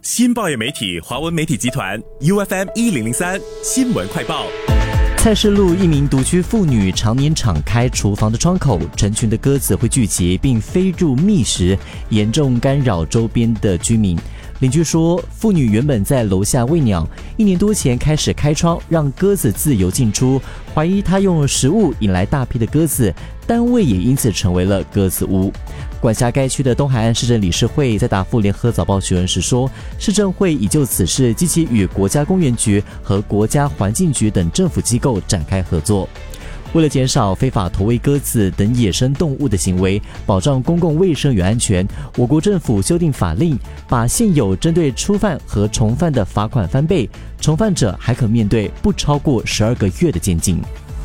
新报业媒体华文媒体集团 UFM1003 新闻快报。 蔡氏路一名独居妇女常年敞开厨房的窗口，成群的鸽子会聚集并飞入觅食，严重干扰周边的居民。邻居说，妇女原本在楼下喂鸟，1年多前开始开窗让鸽子自由进出，怀疑她用食物引来大批的鸽子，单位也因此成为了鸽子屋。管辖该区的东海岸市政理事会在答复联合早报询问时说，市政会已就此事积极与国家公园局和国家环境局等政府机构展开合作。为了减少非法投喂鸽子等野生动物的行为，保障公共卫生与安全，我国政府修订法令，把现有针对初犯和重犯的罚款翻倍，重犯者还可面对不超过12个月的监禁。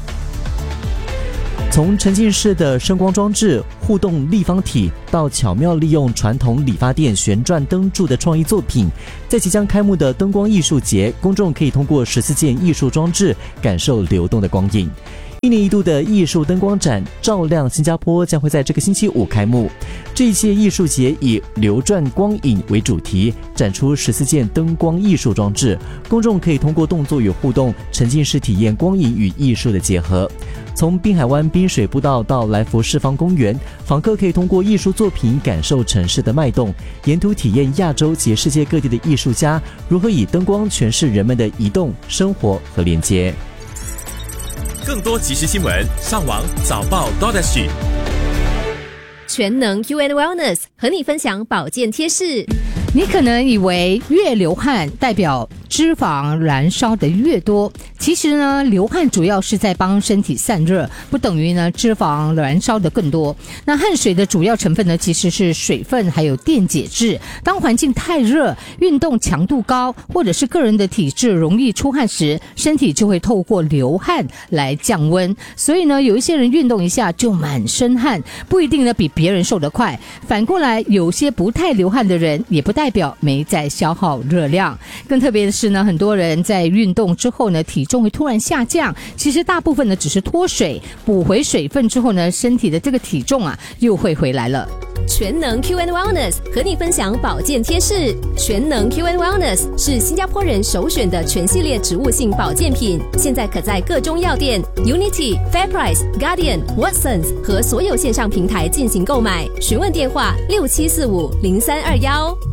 从沉浸式的声光装置、互动立方体到巧妙利用传统理发店旋转灯柱的创意作品，在即将开幕的灯光艺术节，公众可以通过14件艺术装置感受流动的光影。1年1度的艺术灯光展照亮新加坡将会在这个星期五开幕。这一届艺术节以流转光影为主题，展出14件灯光艺术装置，公众可以通过动作与互动，沉浸式体验光影与艺术的结合。从滨海湾滨水步道到来福士方公园，访客可以通过艺术作品感受城市的脉动，沿途体验亚洲及世界各地的艺术家如何以灯光诠释人们的移动、生活和连接。 更多即时新闻，上网早报 .SG。 全能 UN Wellness 和你分享保健贴士。 你可能以为越流汗代表脂肪燃烧的越多，其实呢，流汗主要是在帮身体散热，不等于呢脂肪燃烧的更多。那汗水的主要成分呢，其实是水分还有电解质。当环境太热、运动强度高，或者是个人的体质容易出汗时，身体就会透过流汗来降温。所以呢，有一些人运动一下就满身汗，不一定呢比别人瘦得快。反过来，有些不太流汗的人，也不代表没在消耗热量。更特别的是呢，很多人在运动之后呢，体重会突然下降，其实大部分呢只是脱水，补回水分之后呢，身体的这个体重又会回来了。 全能 QN Wellness 和你分享保健贴士。全能 QN Wellness 是新加坡人首选的全系列植物性保健品，现在可在各中药店、Unity、FairPrice、Guardian、Watsons 和所有线上平台进行购买。询问电话67450321。